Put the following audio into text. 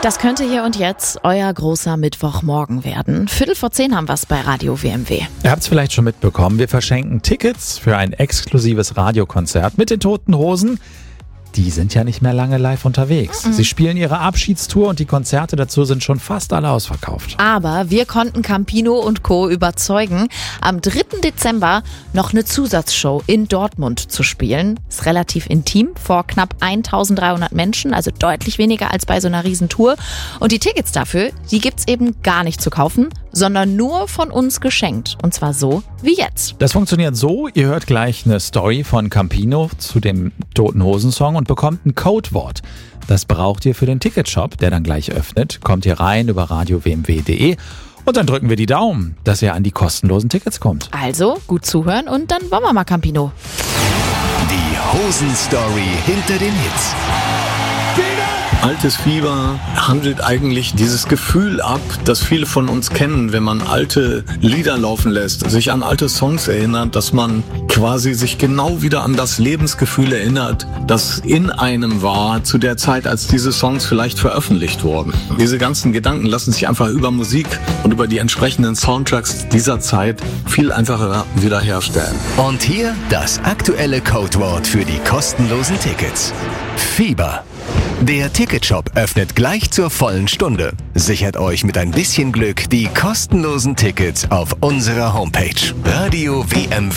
Das könnte hier und jetzt euer großer Mittwochmorgen werden. 9:45 haben wir es bei Radio WMW. Ihr habt es vielleicht schon mitbekommen, wir verschenken Tickets für ein exklusives Radiokonzert mit den Toten Hosen. Die sind ja nicht mehr lange live unterwegs. Sie spielen ihre Abschiedstour und die Konzerte dazu sind schon fast alle ausverkauft. Aber wir konnten Campino und Co. überzeugen, am 3. Dezember noch eine Zusatzshow in Dortmund zu spielen. Ist relativ intim, vor knapp 1300 Menschen, also deutlich weniger als bei so einer Riesentour. Und die Tickets dafür, die gibt's eben gar nicht zu kaufen, sondern nur von uns geschenkt. Und zwar so wie jetzt. Das funktioniert so, ihr hört gleich eine Story von Campino zu dem Toten Hosen-Song und bekommt ein Codewort. Das braucht ihr für den Ticketshop, der dann gleich öffnet. Kommt ihr rein über radiowmw.de und dann drücken wir die Daumen, dass ihr an die kostenlosen Tickets kommt. Also gut zuhören und dann wollen wir mal, Campino. Die Hosen-Story hinter den Hits. Altes Fieber handelt eigentlich dieses Gefühl ab, das viele von uns kennen, wenn man alte Lieder laufen lässt, sich an alte Songs erinnert, dass man quasi sich genau wieder an das Lebensgefühl erinnert, das in einem war zu der Zeit, als diese Songs vielleicht veröffentlicht wurden. Diese ganzen Gedanken lassen sich einfach über Musik und über die entsprechenden Soundtracks dieser Zeit viel einfacher wiederherstellen. Und hier das aktuelle Codewort für die kostenlosen Tickets. Fieber. Der Ticketshop öffnet gleich zur vollen Stunde. Sichert euch mit ein bisschen Glück die kostenlosen Tickets auf unserer Homepage. Radio WMW.